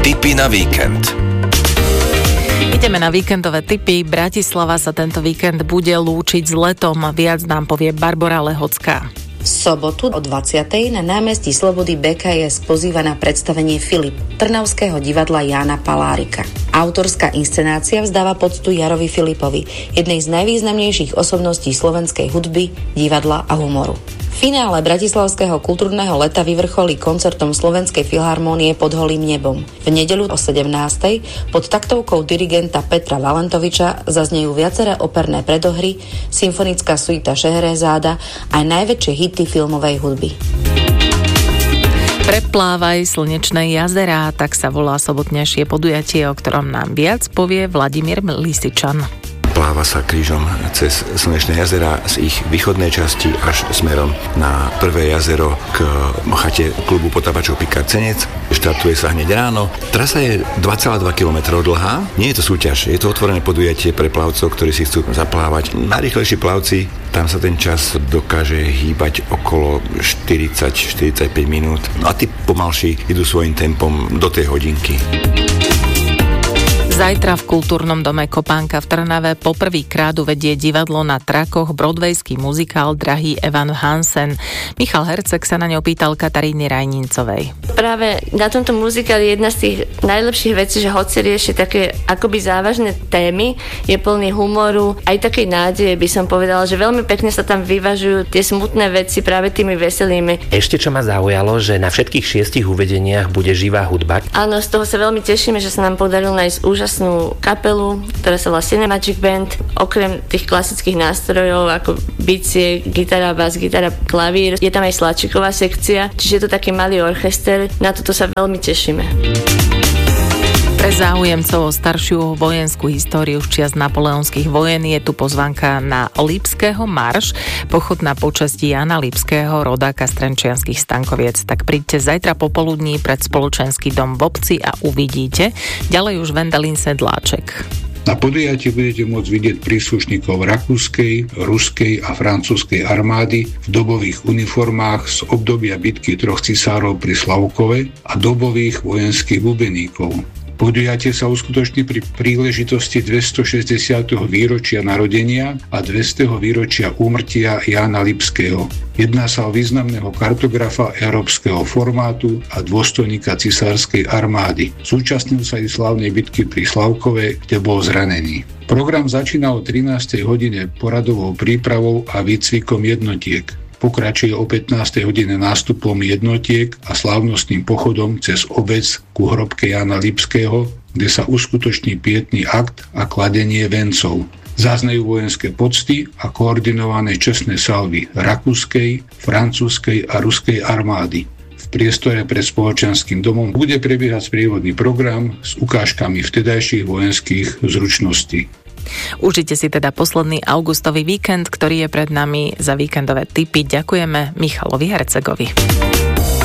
Tipy na víkend. Ideme na víkendové tipy. Bratislava sa tento víkend bude lúčiť s letom. Viac nám povie Barbora Lehocká. V sobotu o 20:00 na námestí Slobody BKS pozýva na predstavenie Filip Trnavského divadla Jána Palárika. Autorská inscenácia vzdáva poctu Jarovi Filipovi, jednej z najvýznamnejších osobností slovenskej hudby, divadla a humoru. Finále Bratislavského kultúrneho leta vyvrcholí koncertom Slovenskej filharmónie Pod holým nebom. V nedeľu o 17:00 pod taktovkou dirigenta Petra Valentoviča zaznejú viaceré operné predohry, symfonická suita Šehrezáda a najväčšie hity filmovej hudby. Preplávaj slnečné jazerá, tak sa volá sobotnejšie podujatie, o ktorom nám viac povie Vladimír Lisičan. Pláva sa krížom cez Slnečné jazerá z ich východnej časti až smerom na prvé jazero k chate klubu potápačov Pikarcenec. Štartuje sa hneď ráno. Trasa je 2,2 km dlhá. Nie je to súťaž, je to otvorené podujatie pre plavcov, ktorí si chcú zaplávať. Najrýchlejší plavci, tam sa ten čas dokáže hýbať okolo 40-45 minút. No a tí pomalší idú svojím tempom do tej hodinky. Zajtra v kultúrnom dome Kopánka v Trnave poprvýkrát uvedie divadlo na trakoch broadwayský muzikál Drahý Evan Hansen. Michal Herceg sa na ňo pýtal Kataríny Rajnincovej. Práve na tomto muzikáli jedna z tých najlepších vecí, že hoci rieši také akoby závažné témy, je plný humoru, aj takej nádeje, by som povedala, že veľmi pekne sa tam vyvažujú tie smutné veci práve tými veselými. Ešte čo ma zaujalo, že na všetkých 6 uvedeniach bude živá hudba. Áno, z toho sa veľmi tešíme, že sa nám podarilo nájsť úžasnú kapelu, ktorá sa volá Cinemagic Band. Okrem tých klasických nástrojov ako bicie, gitara, bas, gitara, klavír, je tam aj sláčiková sekcia, čiže je to taký malý orchester. Na toto sa veľmi tešíme. Pre záujemcov o staršiu vojenskú históriu z čias napoleonských vojen je tu pozvánka na Lipského marš, pochod na počasť Jana Lipského, rodáka z Trenčianskych Stankoviec. Tak príďte zajtra popoludní pred spoločenský dom v obci a uvidíte. Ďalej už Vendelín Sedláček. Na podujatí budete môcť vidieť príslušníkov rakúskej, ruskej a francúzskej armády v dobových uniformách z obdobia bitky troch cisárov pri Slavkove a dobových vojenských bubeníkov. Podujatie sa uskutoční pri príležitosti 260. výročia narodenia a 200. výročia úmrtia Jána Lipského. Jedná sa o významného kartografa európskeho formátu a dôstojníka cisárskej armády. Zúčastnil sa i slávnej bitky pri Slavkove, kde bol zranený. Program začína o 13. hodine poradovou prípravou a výcvikom jednotiek. Pokračuje o 15. hodine nástupom jednotiek a slávnostným pochodom cez obec ku hrobke Jána Lipského, kde sa uskutoční pietný akt a kladenie vencov. Zaznejú vojenské pocty a koordinované čestné salvy rakúskej, francúzskej a ruskej armády. V priestore pred spoločenským domom bude prebiehať sprievodný program s ukážkami vtedajších vojenských zručností. Užite si teda posledný augustový víkend, ktorý je pred nami. Za víkendové tipy ďakujeme Michalovi Hercegovi.